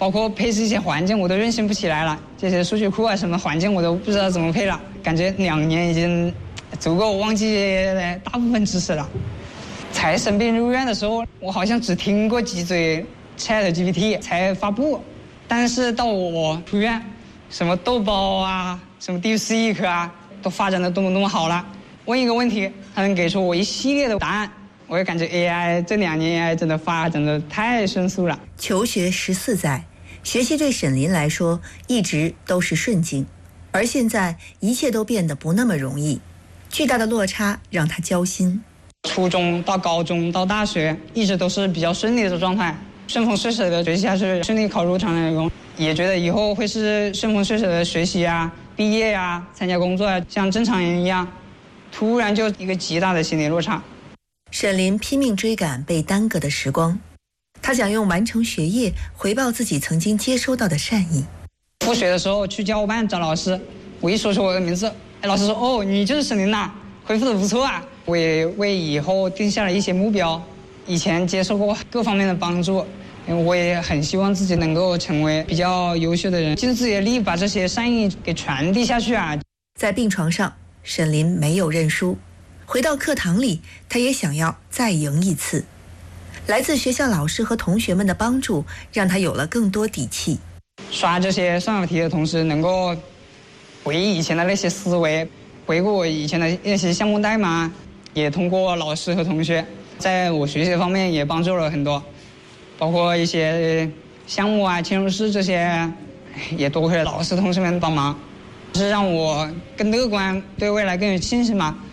包括配置一些环境我都运行不起来了，这些数据库啊什么环境我都不知道怎么配了，感觉2年已经足够忘记大部分知识了。才生病入院的时候，我好像只听过几嘴 ChatGPT 才发布，但是到我出院，什么豆包啊，什么 DeepSeek 啊，都发展的多么好了。问一个问题，它能给出我一系列的答案。我也感觉 AI 这2年 AI 真的发展的太迅速了。 求学14载，学习对沈林来说一直都是顺境，而现在一切都变得不那么容易，巨大的落差让他焦心。 初中到高中到大学，一直都是比较顺利的状态，顺风顺水的学习下去，顺利考入常人工，也觉得以后会是顺风顺水的学习啊、毕业啊、参加工作啊，像正常人一样。突然就一个极大的心理落差。 沈林拼命追赶被耽搁的时光，他想用完成学业回报自己曾经接收到的善意。 复学的时候去教务办找老师，我一说出我的名字，老师说：“哦，你就是沈林呐，回复的不错啊。”我也为以后定下了一些目标，以前接受过各方面的帮助，我也很希望自己能够成为比较优秀的人，尽自己的力把这些善意给传递下去啊。 在病床上，沈林没有认输，回到课堂里，他也想要再赢一次。来自学校老师和同学们的帮助，让他有了更多底气。 刷这些算法题的同时，能够回忆以前的那些思维，回顾我以前的那些项目代码，也通过老师和同学，在我学习方面也帮助了很多，包括一些项目啊、嵌入式这些，也多亏了老师同学们帮忙，是让我更乐观，对未来更有信心嘛。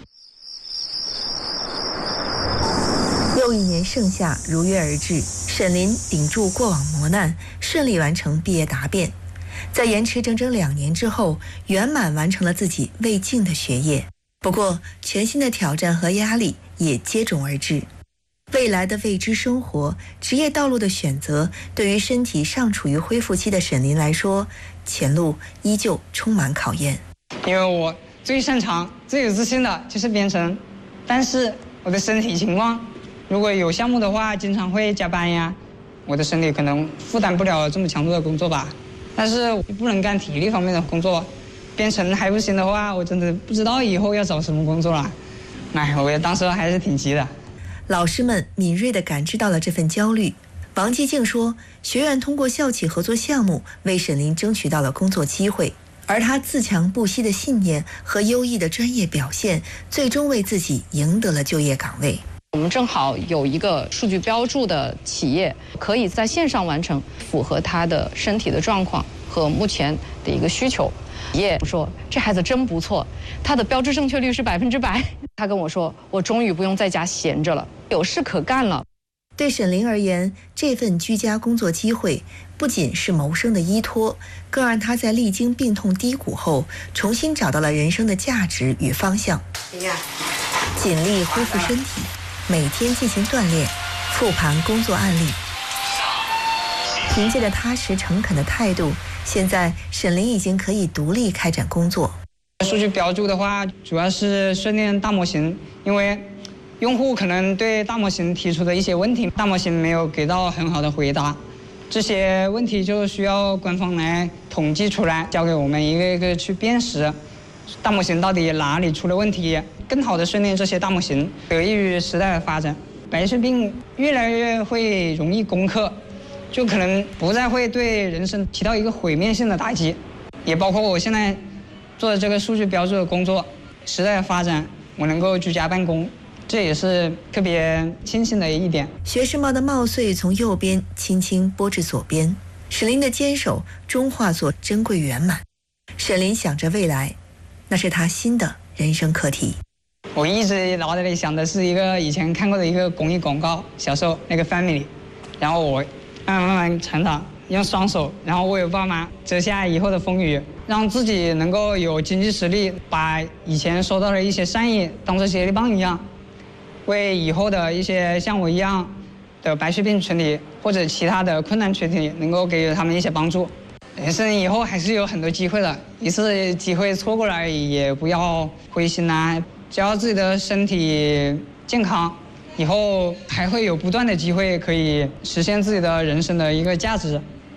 又一年盛夏如约而至，沈林顶住过往磨难，顺利完成毕业答辩，在延迟整整2年之后，圆满完成了自己未尽的学业。不过，全新的挑战和压力也接踵而至。未来的未知生活、职业道路的选择，对于身体尚处于恢复期的沈林来说，前路依旧充满考验。 因为我最擅长、最有自信的就是编程，但是我的身体情况，如果有项目的话，经常会加班呀，我的身体可能负担不了这么强度的工作吧。但是我不能干体力方面的工作，编程还不行的话，我真的不知道以后要找什么工作了。我当时还是挺急的。 老师们敏锐地感知到了这份焦虑。王继静说，学院通过校企合作项目为沈林争取到了工作机会，而他自强不息的信念和优异的专业表现，最终为自己赢得了就业岗位。 我们正好有一个数据标注的企业，可以在线上完成，符合他的身体的状况和目前的一个需求。我说这孩子真不错，他的标志正确率是100%。他跟我说，我终于不用在家闲着了，有事可干了。 对沈林而言，这份居家工作机会不仅是谋生的依托，更让他在历经病痛低谷后，重新找到了人生的价值与方向。尽力恢复身体，每天进行锻炼，复盘工作案例。凭借着踏实诚恳的态度，现在沈林已经可以独立开展工作。 数据标注的话，主要是训练大模型，因为用户可能对大模型提出的一些问题，大模型没有给到很好的回答，这些问题就需要官方来统计出来，交给我们一个一个去辨识大模型到底哪里出了问题，更好的训练这些大模型，得益于时代的发展，白血病越来越会容易攻克，就可能不再会对人生起到一个毁灭性的打击，也包括我现在做的这个数据标注的工作，时代的发展，我能够居家办公，这也是特别庆幸的一点。 学士帽的帽穗从右边轻轻拨至左边，沈林的坚守终化作珍贵圆满。沈林想着未来，那是他新的人生课题。 我一直脑袋里想的是一个以前看过的一个公益广告，小时候那个 family， 然后我慢慢成长，用双手，然后为我爸妈遮下以后的风雨，让自己能够有经济实力，把以前收到的一些善意当作接力棒一样，为以后的一些像我一样的白血病群体或者其他的困难群体能够给予他们一些帮助。人生以后还是有很多机会的，一次机会错过了而已，也不要灰心啊，只要自己的身体健康，以后还会有不断的机会可以实现自己的人生的一个价值。